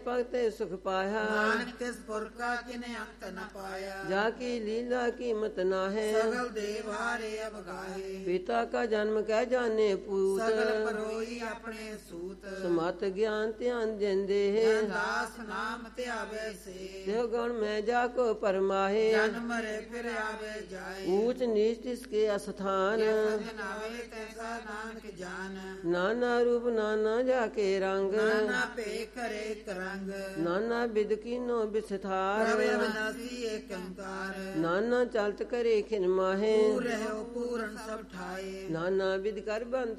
ਭਗਤੇ ਸੁਖ ਪਾਇਆ। ਨਾਨਕ ਤਿਸ ਪੁਰਖਾ ਕਿਨੇ ਅੰਤ ਨ ਪਾਇਆ। ਜਾ ਕੀ ਲੀਲਾ ਕੀਮਤ ਨਾਹੈ। ਸਗਲ ਦੇਵ ਹਾਰੇ ਅਵਗਾਹੇ। ਪਿਤਾ ਕਾ ਜਨਮ ਕਹਿ ਜਾਣੇ ਪੂਤ। ਸਗਲ ਪਰੋਈ ਆਪਣੇ ਸੂਤ। ਸਮਤ ਗਿਆਨ ਧਿਆਨ ਦਿੰਦੇ। ਦਾਸ ਨਾਮ ਧਿਆਵੇ ਸੇ। ਦੇਵ ਗਣ ਮੈਂ ਜਾ ਕੋ ਪਰਮਾਹੇ। ਜਨ ਮਰੇ ਫਿਰ ਆਵੇ ਜਾਏ। ਊਚ ਨੀਚ ਤਿਸਕੇ ਅਸਥਾਨ। ਨਾਵੇ ਤੈਸਾ ਨਾਨਕ ਜਾਨ। ਨਾਨਾ ਰੂਪ ਨਾਨਾ ਜਾ ਕੇ ਰੰਗ। ਨਾਨਾ ਭੇ ਕਰੇ ਇੱਕ ਰੰਗ। ਨਾਨਾ ਬਿਦ ਕੀਨੋ ਬਿਸਥਾਰ। ਪ੍ਰਭ ਅਵਿਨਾਸੀ ਏਕ ਓੰਕਾਰ। ਨਾਨਾ ਚਲਤ ਕਰੇ ਖਿਨ ਮਾਹੇ। ਪੂਰ ਰਹਿਓ ਪੂਰਨ ਸਭ ਠਾਏ। ਨਾਨਾ ਬਿਦ ਕਰ ਬੰਤ